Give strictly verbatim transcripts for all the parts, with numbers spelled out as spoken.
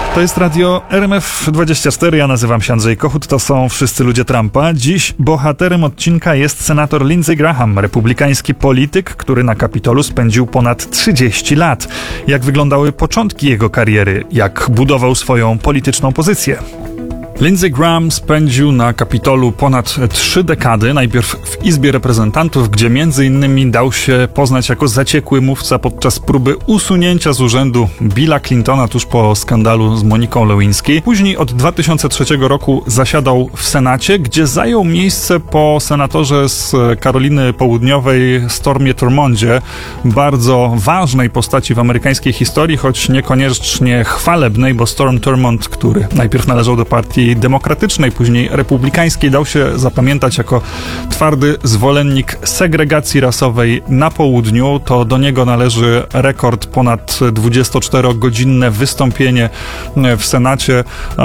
To jest radio R M F dwadzieścia cztery, ja nazywam się Andrzej Kochut, to są Wszyscy Ludzie Trumpa. Dziś bohaterem odcinka jest senator Lindsey Graham, republikański polityk, który na Kapitolu spędził ponad trzydzieści lat. Jak wyglądały początki jego kariery, jak budował swoją polityczną pozycję. Lindsey Graham spędził na Kapitolu ponad trzy dekady, najpierw w Izbie Reprezentantów, gdzie między innymi dał się poznać jako zaciekły mówca podczas próby usunięcia z urzędu Billa Clintona tuż po skandalu z Moniką Lewinsky. Później od dwa tysiące trzeciego roku zasiadał w Senacie, gdzie zajął miejsce po senatorze z Karoliny Południowej Stormie Thurmondzie, bardzo ważnej postaci w amerykańskiej historii, choć niekoniecznie chwalebnej, bo Storm Thurmond, który najpierw należał do partii demokratycznej, później republikańskiej, dał się zapamiętać jako twardy zwolennik segregacji rasowej na południu. To do niego należy rekord ponad dwudziestoczterogodzinne wystąpienie w Senacie,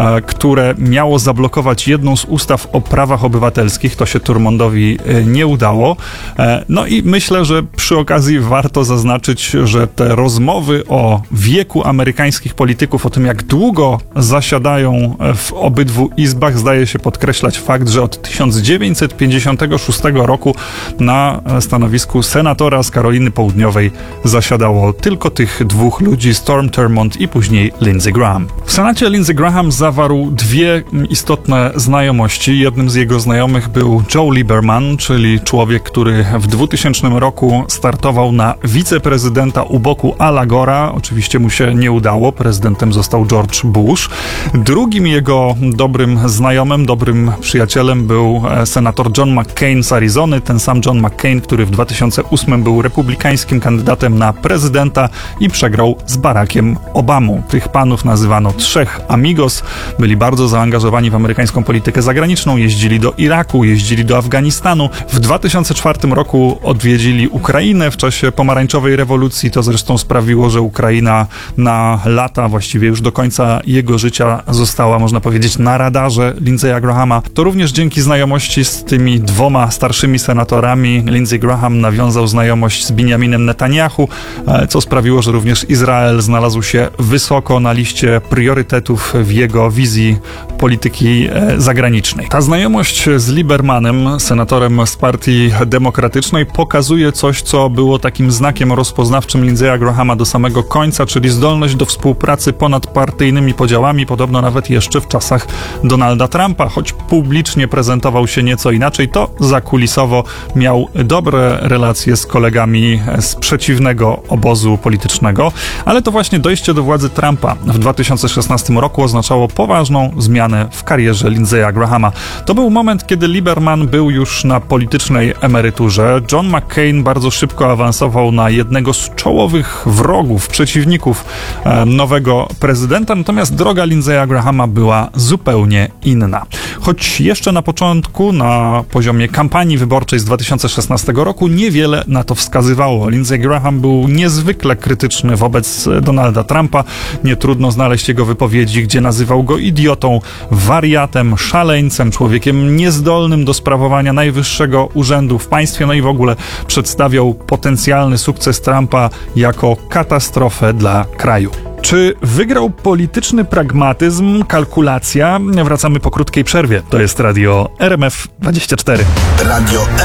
które miało zablokować jedną z ustaw o prawach obywatelskich. To się Thurmondowi nie udało. No i myślę, że przy okazji warto zaznaczyć, że te rozmowy o wieku amerykańskich polityków, o tym jak długo zasiadają w obydwu izbach, zdaje się podkreślać fakt, że od tysiąc dziewięćset pięćdziesiątego szóstego roku na stanowisku senatora z Karoliny Południowej zasiadało tylko tych dwóch ludzi, Storm Thurmond i później Lindsey Graham. W Senacie Lindsey Graham zawarł dwie istotne znajomości. Jednym z jego znajomych był Joe Lieberman, czyli człowiek, który w dwutysięcznym roku startował na wiceprezydenta u boku Ala Gora. Oczywiście mu się nie udało, prezydentem został George Bush. Drugim jego dobrym znajomym, dobrym przyjacielem był senator John McCain z Arizony, ten sam John McCain, który w dwa tysiące ósmym był republikańskim kandydatem na prezydenta i przegrał z Barackiem Obamą. Tych panów nazywano trzech amigos, byli bardzo zaangażowani w amerykańską politykę zagraniczną, jeździli do Iraku, jeździli do Afganistanu. W dwa tysiące czwartym roku odwiedzili Ukrainę w czasie pomarańczowej rewolucji. To zresztą sprawiło, że Ukraina na lata, właściwie już do końca jego życia została, można powiedzieć, na radarze Lindsey'a Grahama. To również dzięki znajomości z tymi dwoma starszymi senatorami Lindsey Graham nawiązał znajomość z Benjaminem Netanyahu, co sprawiło, że również Izrael znalazł się wysoko na liście priorytetów w jego wizji polityki zagranicznej. Ta znajomość z Liebermanem, senatorem z Partii Demokratycznej, pokazuje coś, co było takim znakiem rozpoznawczym Lindsey'a Grahama do samego końca, czyli zdolność do współpracy ponad partyjnymi podziałami, podobno nawet jeszcze w czasach Donalda Trumpa. Choć publicznie prezentował się nieco inaczej, to zakulisowo miał dobre relacje z kolegami z przeciwnego obozu politycznego, ale to właśnie dojście do władzy Trumpa w dwa tysiące szesnastym roku oznaczało poważną zmianę w karierze Lindsey'a Grahama. To był moment, kiedy Lieberman był już na politycznej emeryturze. John McCain bardzo szybko awansował na jednego z czołowych wrogów, przeciwników e, nowego prezydenta, natomiast droga Lindsey'a Grahama była zupełnie inna. Choć jeszcze na początku, na poziomie kampanii wyborczej z dwa tysiące szesnastego roku, niewiele na to wskazywało. Lindsey Graham był niezwykle krytyczny wobec Donalda Trumpa. Nie trudno znaleźć jego wypowiedzi, gdzie nazywał go idiotą, wariatem, szaleńcem, człowiekiem niezdolnym do sprawowania najwyższego urzędu w państwie, no i w ogóle przedstawiał potencjalny sukces Trumpa jako katastrofę dla kraju. Czy wygrał polityczny pragmatyzm, kalkulacja? Wracamy po krótkiej przerwie. To jest radio R M F dwadzieścia cztery. Radio